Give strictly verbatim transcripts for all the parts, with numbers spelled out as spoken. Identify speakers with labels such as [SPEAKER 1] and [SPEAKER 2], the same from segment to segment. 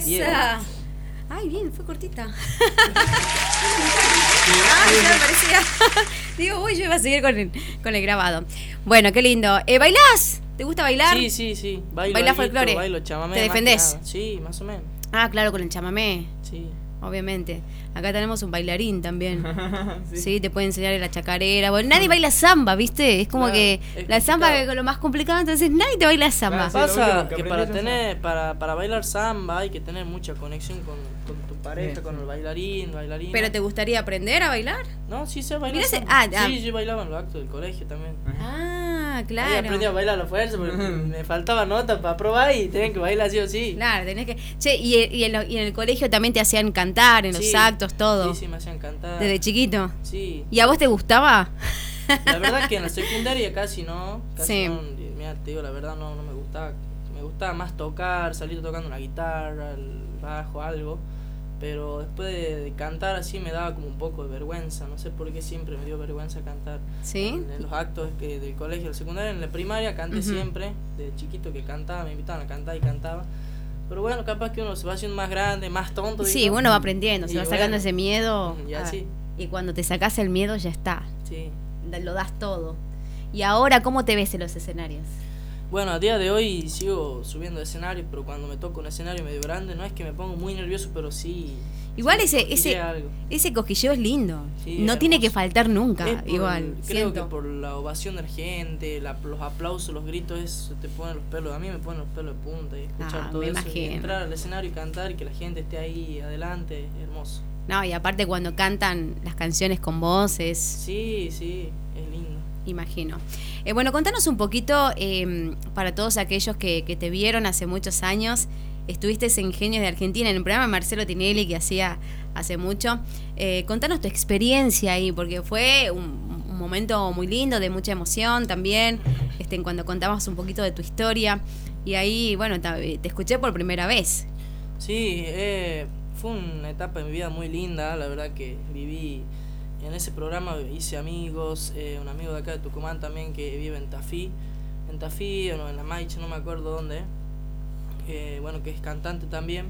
[SPEAKER 1] ¡Esa! Ay, bien, fue cortita. Ah, ya me parecía. Digo, uy, yo iba a seguir con el, con el grabado. Bueno, qué lindo. Eh, ¿Bailás? ¿Te gusta bailar?
[SPEAKER 2] Sí, sí, sí. Bailo
[SPEAKER 1] ¿Bailás
[SPEAKER 2] alguito,
[SPEAKER 1] folclore?
[SPEAKER 2] Bailo chamamé.
[SPEAKER 1] ¿Te defendés?
[SPEAKER 2] Sí, más o menos.
[SPEAKER 1] Ah, claro, con el chamamé.
[SPEAKER 2] Sí.
[SPEAKER 1] Obviamente. Acá tenemos un bailarín también.
[SPEAKER 2] sí.
[SPEAKER 1] Sí, te puede enseñar la chacarera. Bueno, nadie baila samba, ¿viste? Es como
[SPEAKER 2] Claro,
[SPEAKER 1] que
[SPEAKER 2] es
[SPEAKER 1] la samba
[SPEAKER 2] complicado.
[SPEAKER 1] es lo más complicado, entonces nadie te baila samba.
[SPEAKER 3] Claro, sí. lo
[SPEAKER 2] Pasa
[SPEAKER 3] único que
[SPEAKER 2] que para
[SPEAKER 3] aprendieron
[SPEAKER 2] tener, para, para bailar samba hay que tener mucha conexión con, con tu pareja,
[SPEAKER 3] Sí,
[SPEAKER 2] con
[SPEAKER 3] sí.
[SPEAKER 2] el bailarín, bailarina.
[SPEAKER 1] ¿Pero te gustaría aprender a bailar?
[SPEAKER 2] No, sí sé bailar.
[SPEAKER 1] Mirá ese-
[SPEAKER 2] samba.
[SPEAKER 1] ah, ah.
[SPEAKER 2] Sí, yo bailaba en los actos del colegio también.
[SPEAKER 1] Ah,
[SPEAKER 2] Ahí
[SPEAKER 1] claro.
[SPEAKER 2] aprendí a bailar a la fuerza porque me faltaba notas para probar y tenían que bailar sí o sí.
[SPEAKER 1] Claro, tenés que... Che, y, y, en lo- y en el colegio también te hacían cantar, en los
[SPEAKER 2] Sí,
[SPEAKER 1] actos, todo.
[SPEAKER 2] Sí, sí, me hacían cantar.
[SPEAKER 1] Desde chiquito.
[SPEAKER 2] Sí.
[SPEAKER 1] ¿Y a vos te gustaba?
[SPEAKER 2] La verdad es que en la secundaria casi no. Casi
[SPEAKER 1] Sí.
[SPEAKER 2] no. Mira, te digo, la verdad no, no me gustaba. Me gustaba más tocar, salir tocando una guitarra, el bajo, algo. Pero después de, de cantar así me daba como un poco de vergüenza. No sé por qué siempre me dio vergüenza cantar.
[SPEAKER 1] ¿Sí?
[SPEAKER 2] En, en los actos que, del colegio, la secundaria, en la primaria canté
[SPEAKER 1] Ujú.
[SPEAKER 2] siempre. De chiquito que cantaba, me invitaban a cantar y cantaba. Pero bueno, capaz que uno se va haciendo más grande, más tonto.
[SPEAKER 1] Sí,
[SPEAKER 2] digo.
[SPEAKER 1] uno va aprendiendo, se
[SPEAKER 2] Y
[SPEAKER 1] va sacando
[SPEAKER 2] bueno,
[SPEAKER 1] ese miedo.
[SPEAKER 2] y
[SPEAKER 1] Ah,
[SPEAKER 2] así.
[SPEAKER 1] y cuando te sacas el miedo ya está,
[SPEAKER 2] Sí.
[SPEAKER 1] da- lo das todo. ¿Y ahora cómo te ves en los escenarios?
[SPEAKER 2] Bueno, a día de hoy sigo subiendo escenarios, pero cuando me toca un escenario medio grande, no es que me pongo muy nervioso, pero sí.
[SPEAKER 1] Igual
[SPEAKER 2] sí,
[SPEAKER 1] ese
[SPEAKER 2] cosquillea
[SPEAKER 1] ese
[SPEAKER 2] algo.
[SPEAKER 1] ese cosquilleo es lindo.
[SPEAKER 2] Sí,
[SPEAKER 1] No
[SPEAKER 2] es
[SPEAKER 1] tiene que
[SPEAKER 2] hermoso.
[SPEAKER 1] faltar nunca,
[SPEAKER 2] Es por
[SPEAKER 1] igual.
[SPEAKER 2] el- creo
[SPEAKER 1] siento.
[SPEAKER 2] que por la ovación de la gente, la- los aplausos, los gritos, eso te ponen los pelos. A mí me ponen los pelos de punta y escuchar
[SPEAKER 1] Ah,
[SPEAKER 2] todo
[SPEAKER 1] me
[SPEAKER 2] eso. y
[SPEAKER 1] imagino.
[SPEAKER 2] entrar al escenario y cantar y que la gente esté ahí adelante, es hermoso.
[SPEAKER 1] No, y aparte cuando cantan las canciones con vos es,
[SPEAKER 2] Sí, sí, es lindo.
[SPEAKER 1] imagino. Eh, bueno, contanos un poquito, eh, para todos aquellos que, que te vieron hace muchos años, estuviste en Genios de Argentina, en el programa de Marcelo Tinelli que hacía hace mucho. Eh, contanos tu experiencia ahí, porque fue un, un momento muy lindo, de mucha emoción también, este, en cuando contabas un poquito de tu historia. Y ahí, bueno, te, te escuché por primera vez.
[SPEAKER 2] Sí, eh, fue una etapa de mi vida muy linda, la verdad que viví en ese programa, hice amigos, eh, un amigo de acá de Tucumán también que vive en Tafí, en Tafí o en La Maiche, no me acuerdo dónde, eh, bueno, que es cantante también,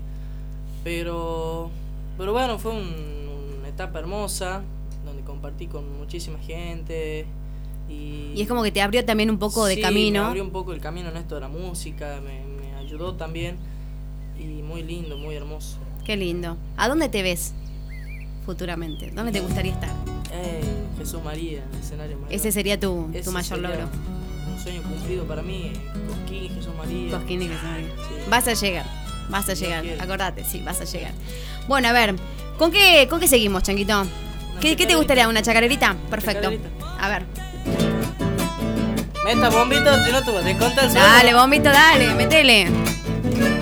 [SPEAKER 2] pero, pero bueno, fue un- una etapa hermosa, donde compartí con muchísima gente. Y,
[SPEAKER 1] Y es como que te abrió también un poco de
[SPEAKER 2] sí,
[SPEAKER 1] camino.
[SPEAKER 2] me abrió un poco el camino en esto de la música, me, me ayudó también, y muy lindo, muy hermoso.
[SPEAKER 1] Qué lindo. ¿A dónde te ves futuramente? ¿Dónde te gustaría estar?
[SPEAKER 2] Eh, Jesús María, en el escenario mayor.
[SPEAKER 1] Ese sería tu,
[SPEAKER 2] Ese
[SPEAKER 1] tu mayor
[SPEAKER 2] sería
[SPEAKER 1] logro.
[SPEAKER 2] Un sueño cumplido para mí, Cosquín, Jesús María.
[SPEAKER 1] Cosquín y Jesús María.
[SPEAKER 2] Sí.
[SPEAKER 1] Vas a llegar, vas a
[SPEAKER 2] Dios
[SPEAKER 1] llegar.
[SPEAKER 2] quiere.
[SPEAKER 1] Acordate, sí, vas a llegar. Bueno, a ver, ¿con qué, con qué seguimos, Changuito? ¿Qué, ¿Qué te
[SPEAKER 2] chacarerita.
[SPEAKER 1] gustaría? ¿Una chacarerita? Perfecto.
[SPEAKER 2] Chacarerita.
[SPEAKER 1] A ver.
[SPEAKER 2] Meta bombito, si no tú vas a contar el suelo.
[SPEAKER 1] Dale, bombito, dale, metele.